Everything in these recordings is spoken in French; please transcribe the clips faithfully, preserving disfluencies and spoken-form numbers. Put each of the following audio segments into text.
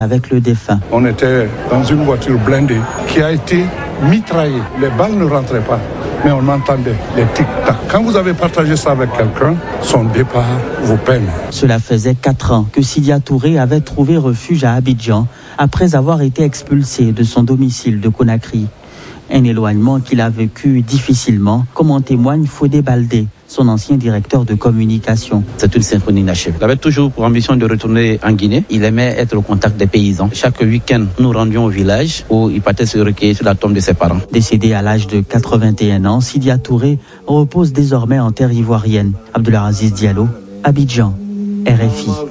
avec le défunt. On était dans une voiture blindée qui a été mitraillée. Les balles ne rentraient pas, mais on entendait les tic-tac. Quand vous avez partagé ça avec quelqu'un, son départ vous peine. Cela faisait quatre ans que Sidia Touré avait trouvé refuge à Abidjan après avoir été expulsé de son domicile de Conakry. Un éloignement qu'il a vécu difficilement, comme en témoigne Fodé Baldé, son ancien directeur de communication. C'est une symphonie inachevée. Il avait toujours pour ambition de retourner en Guinée. Il aimait être au contact des paysans. Chaque week-end, nous rendions au village où il partait se recueillir sur la tombe de ses parents. Décédé à l'âge de quatre-vingt-un ans, Sidia Touré repose désormais en terre ivoirienne. Abdelaziz Diallo, Abidjan, R F I.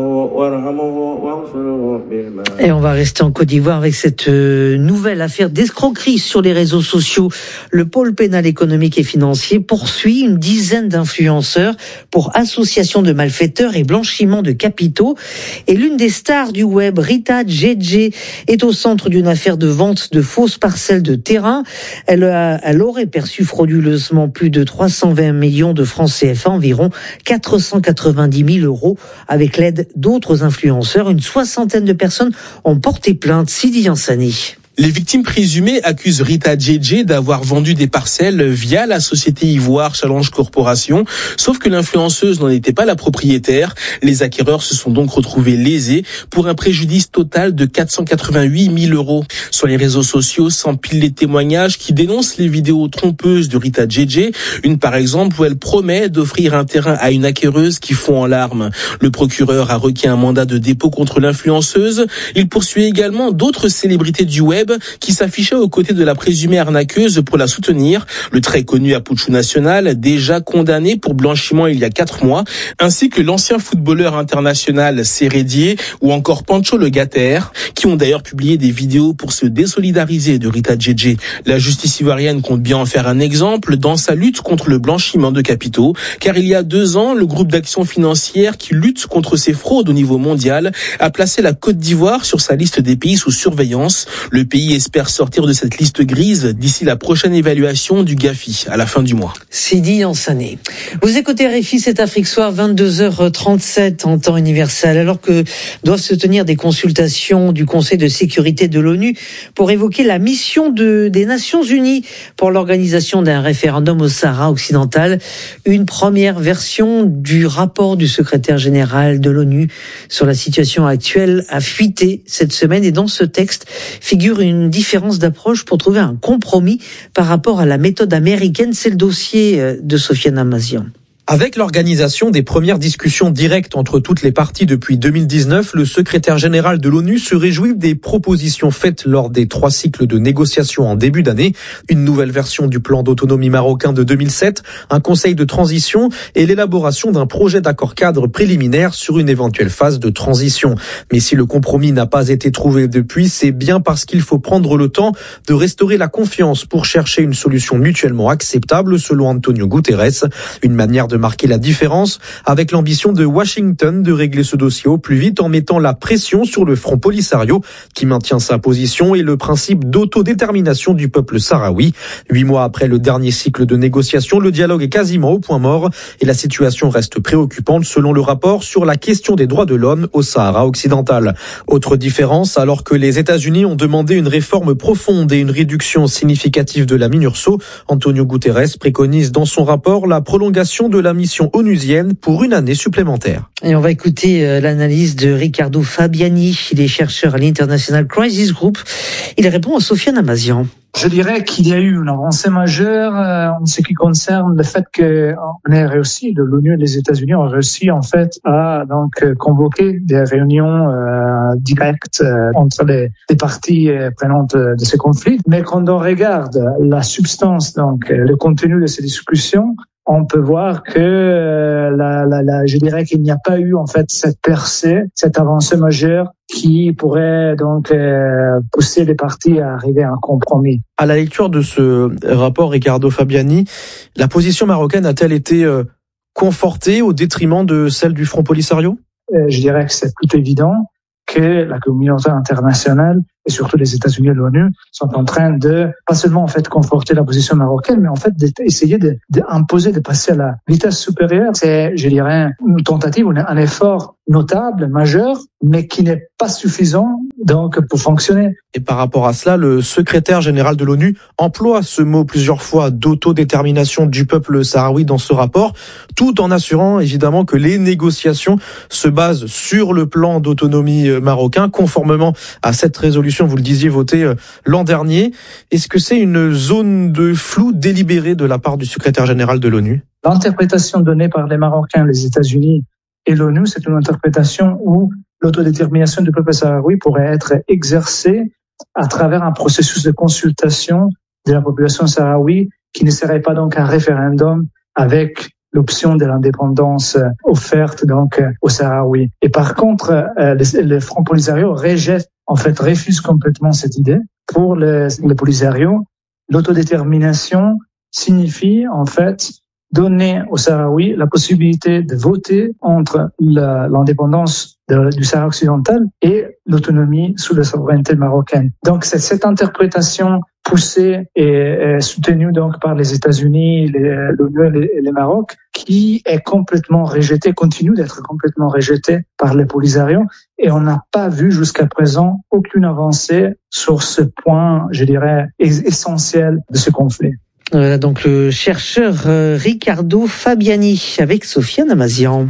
Et on va rester en Côte d'Ivoire avec cette nouvelle affaire d'escroquerie sur les réseaux sociaux. Le pôle pénal économique et financier poursuit une dizaine d'influenceurs pour association de malfaiteurs et blanchiment de capitaux. Et l'une des stars du web, Rita Djedje, est au centre d'une affaire de vente de fausses parcelles de terrain. Elle, a, elle aurait perçu frauduleusement plus de trois cent vingt millions de francs C F A, environ quatre cent quatre-vingt-dix mille euros, avec l'aide d'autres influenceurs. Une soixantaine de personnes ont porté plainte. Sidi Yansani. Les victimes présumées accusent Rita Djedje d'avoir vendu des parcelles via la société Ivoire Challenge Corporation, sauf que l'influenceuse n'en était pas la propriétaire. Les acquéreurs se sont donc retrouvés lésés pour un préjudice total de quatre cent quatre-vingt-huit mille euros. Sur les réseaux sociaux s'empilent les témoignages qui dénoncent les vidéos trompeuses de Rita Djedje. Une par exemple où elle promet d'offrir un terrain à une acquéreuse qui fond en larmes. Le procureur a requis un mandat de dépôt contre l'influenceuse. Il poursuit également d'autres célébrités du web qui s'affichait aux côtés de la présumée arnaqueuse pour la soutenir. Le très connu Apouchou National, déjà condamné pour blanchiment il y a quatre mois, ainsi que l'ancien footballeur international Sérédier ou encore Pancho Le Gatter, qui ont d'ailleurs publié des vidéos pour se désolidariser de Rita Djedje. La justice ivoirienne compte bien en faire un exemple dans sa lutte contre le blanchiment de capitaux, car il y a deux ans, le groupe d'action financière qui lutte contre ces fraudes au niveau mondial a placé la Côte d'Ivoire sur sa liste des pays sous surveillance. Le pays espère sortir de cette liste grise d'ici la prochaine évaluation du GAFI à la fin du mois. Sidi Yansani. Vous écoutez R F I, c'est Afrique Soir, vingt-deux heures trente-sept en temps universel, alors que doivent se tenir des consultations du Conseil de sécurité de l'ONU pour évoquer la mission de, des Nations Unies pour l'organisation d'un référendum au Sahara occidental. Une première version du rapport du secrétaire général de l'ONU sur la situation actuelle a fuité cette semaine, et dans ce texte figure une différence d'approche pour trouver un compromis par rapport à la méthode américaine. C'est le dossier de Sofiane Amazian. Avec l'organisation des premières discussions directes entre toutes les parties depuis deux mille dix-neuf, le secrétaire général de l'ONU se réjouit des propositions faites lors des trois cycles de négociations en début d'année. Une nouvelle version du plan d'autonomie marocain de deux mille sept, un conseil de transition et l'élaboration d'un projet d'accord cadre préliminaire sur une éventuelle phase de transition. Mais si le compromis n'a pas été trouvé depuis, c'est bien parce qu'il faut prendre le temps de restaurer la confiance pour chercher une solution mutuellement acceptable, selon Antonio Guterres. Une manière de de marquer la différence, avec l'ambition de Washington de régler ce dossier au plus vite en mettant la pression sur le Front Polisario qui maintient sa position et le principe d'autodétermination du peuple sahraoui. Huit mois après le dernier cycle de négociations, le dialogue est quasiment au point mort et la situation reste préoccupante selon le rapport sur la question des droits de l'homme au Sahara occidental. Autre différence, alors que les États-Unis ont demandé une réforme profonde et une réduction significative de la MINURSO, Antonio Guterres préconise dans son rapport la prolongation de la mission onusienne pour une année supplémentaire. Et on va écouter l'analyse de Riccardo Fabiani, il est chercheur à l'International Crisis Group. Il répond à Sofiane Amazian. Je dirais qu'il y a eu une avancée majeure en ce qui concerne le fait qu'on ait réussi, l'ONU et les États-Unis ont réussi en fait à donc convoquer des réunions euh, directes euh, entre les, les parties prenantes de ce conflit. Mais quand on regarde la substance, donc le contenu de ces discussions, on peut voir que euh, la, la, la, je dirais qu'il n'y a pas eu en fait cette percée, cette avancée majeure qui pourrait donc euh, pousser les parties à arriver à un compromis. À la lecture de ce rapport, Riccardo Fabiani, la position marocaine a-t-elle été euh, confortée au détriment de celle du Front Polisario ? euh, Je dirais que c'est tout évident que la communauté internationale et surtout les États-Unis et l'ONU sont en train de, pas seulement en fait conforter la position marocaine, mais en fait d'essayer de, d'imposer, de passer à la vitesse supérieure. C'est, je dirais, une tentative, un effort notable, majeur, mais qui n'est pas suffisant donc pour fonctionner. Et par rapport à cela, le secrétaire général de l'ONU emploie ce mot plusieurs fois d'autodétermination du peuple sahraoui dans ce rapport, tout en assurant évidemment que les négociations se basent sur le plan d'autonomie marocain, conformément à cette résolution, vous le disiez, votée l'an dernier. Est-ce que c'est une zone de flou délibérée de la part du secrétaire général de l'ONU ? L'interprétation donnée par les Marocains, les États-Unis et l'ONU, c'est une interprétation où l'autodétermination du peuple sahraoui pourrait être exercée à travers un processus de consultation de la population sahraoui qui ne serait pas donc un référendum avec l'option de l'indépendance offerte donc aux Sahraouis. Et par contre, les, les Front Polisario rejettent, en fait, refusent complètement cette idée. Pour les, les Polisario, l'autodétermination signifie en fait donner aux Sahraouis la possibilité de voter entre la, l'indépendance de, du Sahara occidental et l'autonomie sous la souveraineté marocaine. Donc c'est cette interprétation poussée et, et soutenue donc par les États-Unis, les, l'ONU et les, et les Maroc, qui est complètement rejetée, continue d'être complètement rejetée par les Polisario, et on n'a pas vu jusqu'à présent aucune avancée sur ce point, je dirais, essentiel de ce conflit. Voilà donc le chercheur euh, Riccardo Fabiani avec Sofiane Amazian.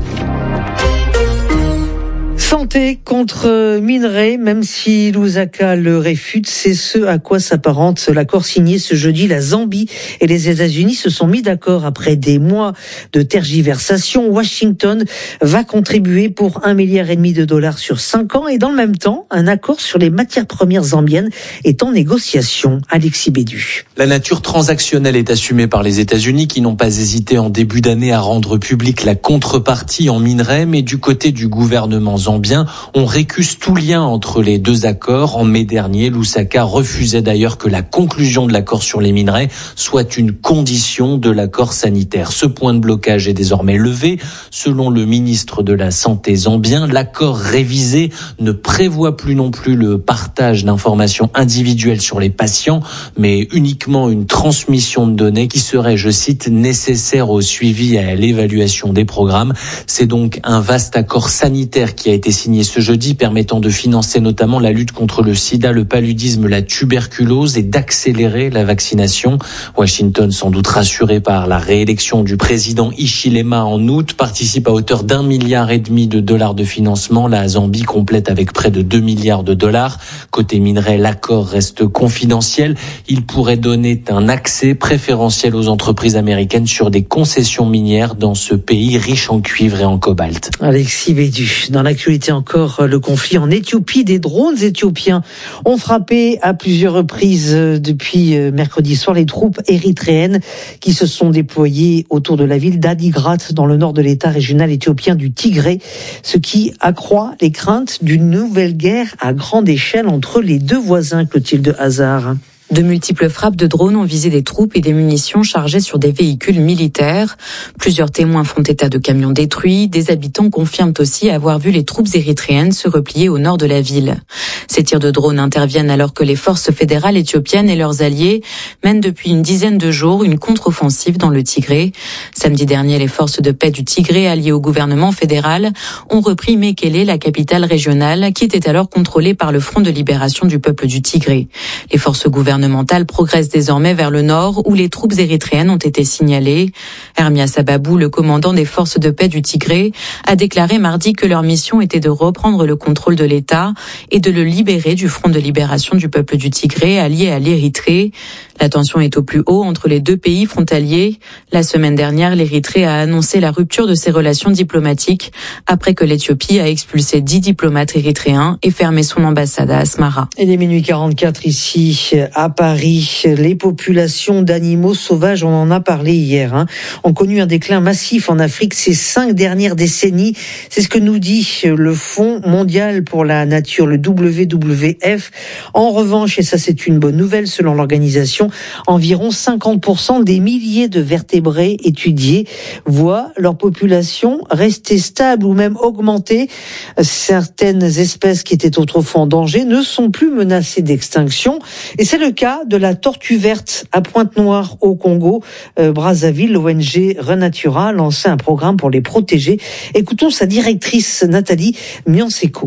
Santé contre minerais, même si Lusaka le réfute, c'est ce à quoi s'apparente l'accord signé ce jeudi. La Zambie et les États-Unis se sont mis d'accord après des mois de tergiversation. Washington va contribuer pour un milliard et demi de dollars sur cinq ans, et dans le même temps, un accord sur les matières premières zambiennes est en négociation. Alexis Bédu. La nature transactionnelle est assumée par les États-Unis, qui n'ont pas hésité en début d'année à rendre publique la contrepartie en minerais, mais du côté du gouvernement zambien, on récuse tout lien entre les deux accords. En mai dernier, Lusaka refusait d'ailleurs que la conclusion de l'accord sur les minerais soit une condition de l'accord sanitaire. Ce point de blocage est désormais levé. Selon le ministre de la Santé zambien, l'accord révisé ne prévoit plus non plus le partage d'informations individuelles sur les patients, mais uniquement une transmission de données qui serait, je cite, nécessaire au suivi et à l'évaluation des programmes. C'est donc un vaste accord sanitaire qui a été signé ce jeudi, permettant de financer notamment la lutte contre le sida, le paludisme, la tuberculose et d'accélérer la vaccination. Washington, sans doute rassuré par la réélection du président Hichilema en août, participe à hauteur d'un milliard et demi de dollars de financement. La Zambie complète avec près de deux milliards de dollars. Côté minerais, l'accord reste confidentiel. Il pourrait donner un accès préférentiel aux entreprises américaines sur des concessions minières dans ce pays riche en cuivre et en cobalt. Alexis Bédu. Dans l'actualité encore, le conflit en Éthiopie. Des drones éthiopiens ont frappé à plusieurs reprises depuis mercredi soir les troupes érythréennes qui se sont déployées autour de la ville d'Adigrat dans le nord de l'état régional éthiopien du Tigré, ce qui accroît les craintes d'une nouvelle guerre à grande échelle entre les deux voisins. Clotilde Hazard. De multiples frappes de drones ont visé des troupes et des munitions chargées sur des véhicules militaires. Plusieurs témoins font état de camions détruits. Des habitants confirment aussi avoir vu les troupes érythréennes se replier au nord de la ville. Ces tirs de drones interviennent alors que les forces fédérales éthiopiennes et leurs alliés mènent depuis une dizaine de jours une contre-offensive dans le Tigré. Samedi dernier, les forces de paix du Tigré alliées au gouvernement fédéral ont repris Mekele, la capitale régionale, qui était alors contrôlée par le Front de libération du peuple du Tigré. Les forces gouvernementales progresse désormais vers le nord où les troupes érythréennes ont été signalées. Hermia Sababou, le commandant des forces de paix du Tigré, a déclaré mardi que leur mission était de reprendre le contrôle de l'État et de le libérer du Front de libération du peuple du Tigré allié à l'Érythrée. La tension est au plus haut entre les deux pays frontaliers. La semaine dernière, l'Érythrée a annoncé la rupture de ses relations diplomatiques après que l'Éthiopie a expulsé dix diplomates érythréens et fermé son ambassade à Asmara. Il est minuit quarante-quatre ici à Paris. Les populations d'animaux sauvages, on en a parlé hier, hein, ont connu un déclin massif en Afrique ces cinq dernières décennies. C'est ce que nous dit le Fonds mondial pour la nature, le W W F. En revanche, et ça c'est une bonne nouvelle selon l'organisation, environ cinquante pour cent des milliers de vertébrés étudiés voient leur population rester stable ou même augmenter. Certaines espèces qui étaient autrefois en danger ne sont plus menacées d'extinction. Et c'est le cas de la tortue verte à Pointe-Noire au Congo. Euh, Brazzaville, l'O N G Renatura a lancé un programme pour les protéger. Écoutons sa directrice Nathalie Mianseko.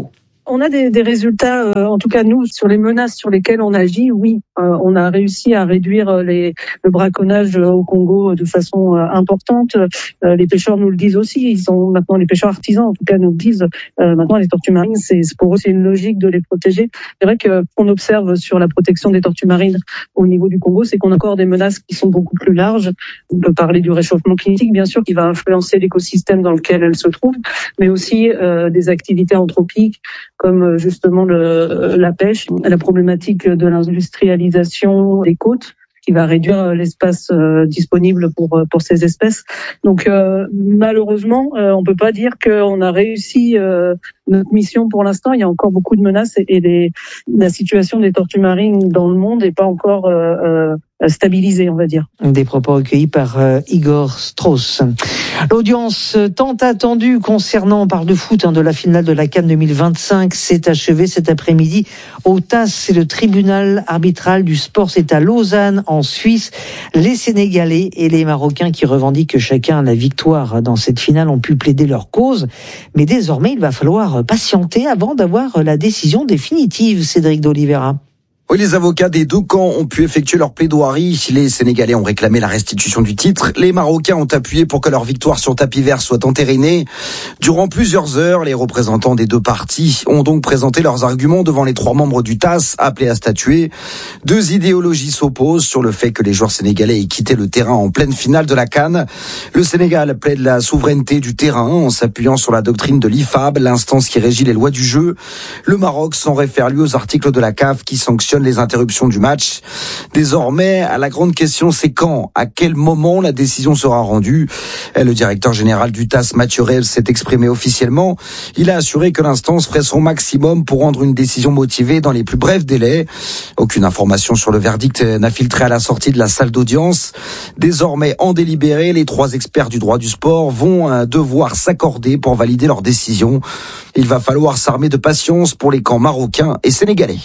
On a des, des résultats, euh, en tout cas nous, sur les menaces sur lesquelles on agit, oui. Euh, on a réussi à réduire les, le braconnage au Congo de façon euh, importante. Euh, les pêcheurs nous le disent aussi. Ils sont maintenant les pêcheurs artisans, en tout cas, nous le disent. Euh, maintenant, les tortues marines, c'est pour eux, c'est une logique de les protéger. C'est vrai que qu'on observe sur la protection des tortues marines au niveau du Congo, c'est qu'on a encore des menaces qui sont beaucoup plus larges. On peut parler du réchauffement climatique, bien sûr, qui va influencer l'écosystème dans lequel elles se trouvent, mais aussi euh, des activités anthropiques comme justement le, la pêche, la problématique de l'industrialisation des côtes qui va réduire l'espace euh, disponible pour pour ces espèces. Donc euh, malheureusement, euh, on peut pas dire qu'on a réussi euh, notre mission pour l'instant. Il y a encore beaucoup de menaces et, et les, la situation des tortues marines dans le monde n'est pas encore euh, euh, stabilisée, on va dire. Des propos recueillis par euh, Igor Strauss. L'audience tant attendue concernant, on parle de foot, hein, de la finale de la CAN deux mille vingt-cinq s'est achevée cet après-midi au T A S, c'est le tribunal arbitral du sport, c'est à Lausanne en Suisse. Les Sénégalais et les Marocains qui revendiquent chacun la victoire dans cette finale ont pu plaider leur cause, mais désormais il va falloir patienter avant d'avoir la décision définitive. Cédric d'Oliveira. Oui, les avocats des deux camps ont pu effectuer leur plaidoirie. Les Sénégalais ont réclamé la restitution du titre. Les Marocains ont appuyé pour que leur victoire sur tapis vert soit entérinée. Durant plusieurs heures, les représentants des deux parties ont donc présenté leurs arguments devant les trois membres du T A S appelés à statuer. Deux idéologies s'opposent sur le fait que les joueurs sénégalais aient quitté le terrain en pleine finale de la CAN. Le Sénégal plaide la souveraineté du terrain en s'appuyant sur la doctrine de l'I F A B, l'instance qui régit les lois du jeu. Le Maroc s'en réfère lui aux articles de la C A F qui sanctionnent les interruptions du match. Désormais, la grande question, c'est quand, à quel moment la décision sera rendue. Le directeur général du T A S, Mathieu Reyes, s'est exprimé officiellement. Il a assuré que l'instance ferait son maximum pour rendre une décision motivée dans les plus brefs délais. Aucune information sur le verdict n'a filtré à la sortie de la salle d'audience. Désormais, en délibéré, les trois experts du droit du sport vont devoir s'accorder pour valider leur décision. Il va falloir s'armer de patience pour les camps marocains et sénégalais.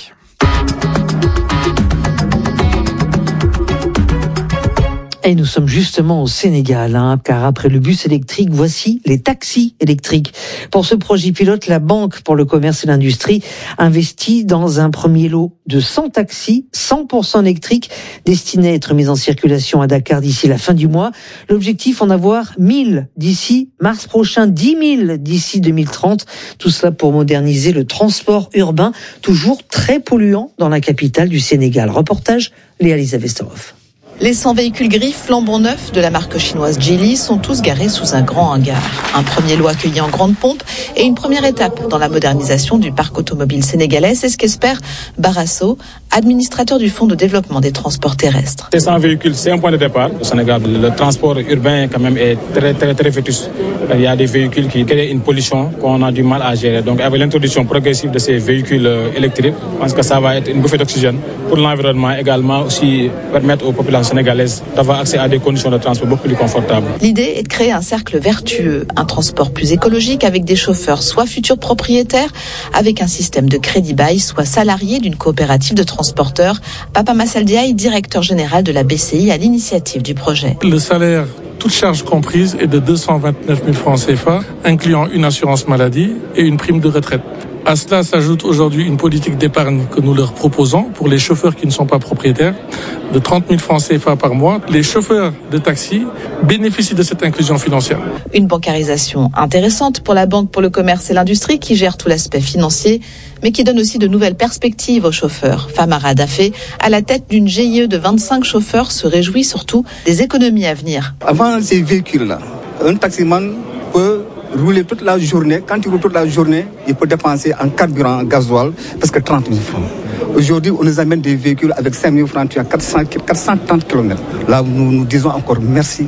Et nous sommes justement au Sénégal, hein, car après le bus électrique, voici les taxis électriques. Pour ce projet pilote, la Banque pour le commerce et l'industrie investit dans un premier lot de cent taxis, cent pour cent électriques, destinés à être mis en circulation à Dakar d'ici la fin du mois. L'objectif, en avoir mille d'ici mars prochain, dix mille d'ici deux mille trente. Tout cela pour moderniser le transport urbain, toujours très polluant dans la capitale du Sénégal. Reportage, Léa-Lisa Westerhoff. Les cent véhicules gris flambant neufs de la marque chinoise Geely sont tous garés sous un grand hangar. Un premier lot accueilli en grande pompe et une première étape dans la modernisation du parc automobile sénégalais. C'est ce qu'espère Barasso, administrateur du Fonds de développement des transports terrestres. Ces cent véhicules, c'est un point de départ. Au Sénégal, le transport urbain quand même est très très très vétuste. Il y a des véhicules qui créent une pollution qu'on a du mal à gérer. Donc avec l'introduction progressive de ces véhicules électriques, je pense que ça va être une bouffée d'oxygène pour l'environnement, également aussi permettre aux populations sénégalaises d'avoir accès à des conditions de transport beaucoup plus confortables. L'idée est de créer un cercle vertueux, un transport plus écologique avec des chauffeurs soit futurs propriétaires, avec un système de crédit bail, soit salariés d'une coopérative de transporteurs. Papa Massaldiaï, directeur général de la B C I à l'initiative du projet. Le salaire, toute charge comprise, est de deux cent vingt-neuf mille francs C F A, incluant une assurance maladie et une prime de retraite. À cela s'ajoute aujourd'hui une politique d'épargne que nous leur proposons pour les chauffeurs qui ne sont pas propriétaires de trente mille francs C F A par mois. Les chauffeurs de taxi bénéficient de cette inclusion financière. Une bancarisation intéressante pour la Banque pour le commerce et l'industrie qui gère tout l'aspect financier, mais qui donne aussi de nouvelles perspectives aux chauffeurs. Famara Dafé, à la tête d'une G I E de vingt-cinq chauffeurs, se réjouit surtout des économies à venir. Avant ces véhicules-là, un taximan peut rouler toute la journée. Quand il roule toute la journée, il peut dépenser en carburant, en gasoil, presque trente mille francs. Aujourd'hui, on nous amène des véhicules avec cinq mille francs, tu as quatre cents, quatre cent trente kilomètres. Là, nous nous disons encore merci.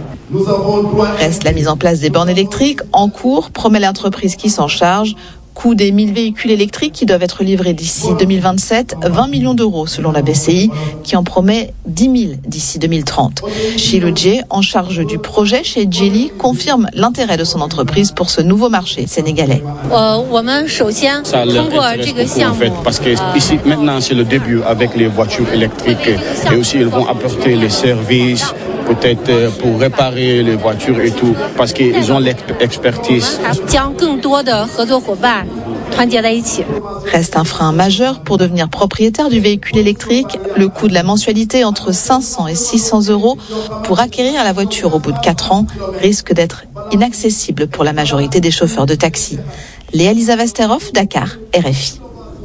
Reste la mise en place des bornes électriques en cours, promet l'entreprise qui s'en charge. Coût des mille véhicules électriques qui doivent être livrés d'ici deux mille vingt-sept, vingt millions d'euros selon la B C I, qui en promet dix mille d'ici deux mille trente. Chiludje, en charge du projet chez Geely, confirme l'intérêt de son entreprise pour ce nouveau marché sénégalais. Ça leur intéresse beaucoup en fait, parce que ici maintenant c'est le début avec les voitures électriques et aussi ils vont apporter les services, peut-être pour réparer les voitures et tout, parce qu'ils ont l'expertise. Reste un frein majeur pour devenir propriétaire du véhicule électrique. Le coût de la mensualité entre cinq cents et six cents euros pour acquérir la voiture au bout de quatre ans risque d'être inaccessible pour la majorité des chauffeurs de taxi. Léa Lisa Vesterhoff, Dakar, R F I.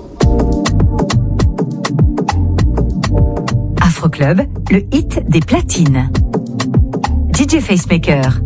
Afroclub, le hit des platines. D J Facemaker.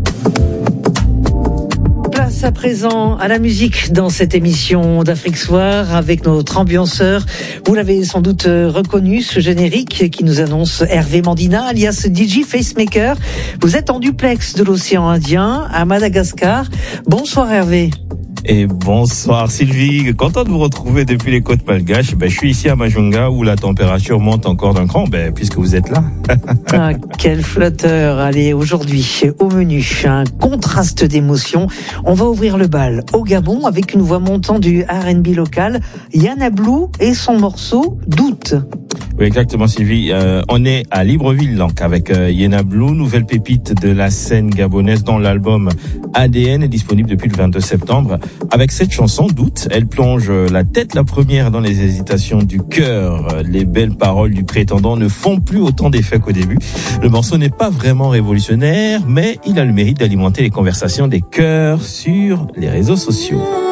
Place à présent à la musique dans cette émission d'Afrique Soir avec notre ambianceur. Vous l'avez sans doute reconnu, ce générique qui nous annonce Hervé Mandina, alias D J Facemaker. Vous êtes en duplex de l'océan Indien à Madagascar. Bonsoir Hervé. Et bonsoir Sylvie, content de vous retrouver depuis les côtes malgaches. Ben, je suis ici à Majunga où la température monte encore d'un cran, ben, puisque vous êtes là. Ah, quel flatteur. Allez, aujourd'hui, au menu, un contraste d'émotions. On va ouvrir le bal au Gabon avec une voix montant du R and B local, Yana Blue et son morceau Doute. Oui, exactement Sylvie. Euh, on est à Libreville donc avec euh, Yana Blue, nouvelle pépite de la scène gabonaise dont l'album A D N est disponible depuis le vingt-deux septembre. Avec cette chanson, Doute, elle plonge la tête la première dans les hésitations du cœur. Les belles paroles du prétendant ne font plus autant d'effet qu'au début. Le morceau n'est pas vraiment révolutionnaire, mais il a le mérite d'alimenter les conversations des cœurs sur les réseaux sociaux.